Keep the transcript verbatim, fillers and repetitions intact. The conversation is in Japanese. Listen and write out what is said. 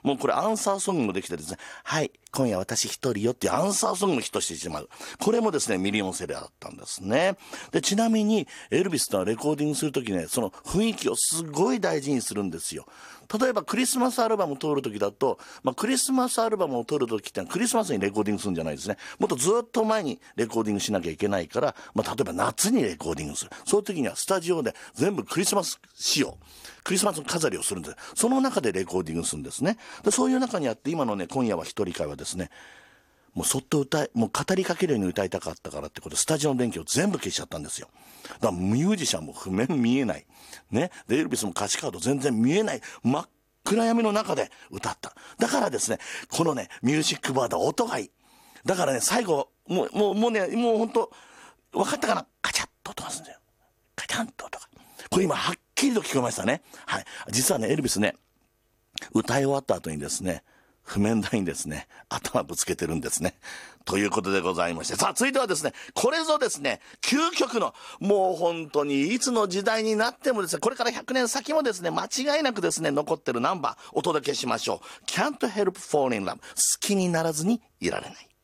もうこれアンサーソングもできてですね、はい、今夜私一人よっていうアンサーソングもヒットしてしまう。これもですね、ミリオンセラーだったんですね。で、ちなみに、エルビスとはレコーディングするときね、その雰囲気をすごい大事にするんですよ。例えばクリスマスアルバムを撮るときだと、まあ、クリスマスアルバムを撮るときってのはクリスマスにレコーディングするんじゃないですね。もっとずっと前にレコーディングしなきゃいけないから、まあ、例えば夏にレコーディングする。そういうときにはスタジオで全部クリスマス仕様。クリスマス飾りをするんです。その中でレコーディングするんですね。で、そういう中にあって、今のね、今夜は一人会はですね、もうそっと歌い、もう語りかけるように歌いたかったからってことで、スタジオの電気を全部消しちゃったんですよ。だからミュージシャンも譜面見えない。ね。で、エルビスも歌詞カード全然見えない。真っ暗闇の中で歌った。だからですね、このね、ミュージックバード音がいい。だからね、最後、もう、もう、もうね、もう本当分かったかな？カチャッと音がするんだよ。カチャンと音が。これ今、はっきりと聞こえましたね。はい。実はね、エルビスね、歌い終わった後にですね、譜面台にですね、頭ぶつけてるんですね。ということでございまして。さあ、続いてはですね、これぞですね、究極の、もう本当にいつの時代になってもですね、これからひゃくねん先もですね、間違いなくですね、残ってるナンバーお届けしましょう。Can't Help Falling in Love。好きにならずにいられない。